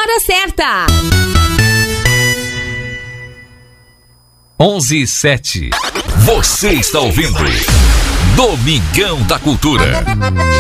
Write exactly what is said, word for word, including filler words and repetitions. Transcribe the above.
hora certa. onze e sete. Você está ouvindo Domingão da Cultura.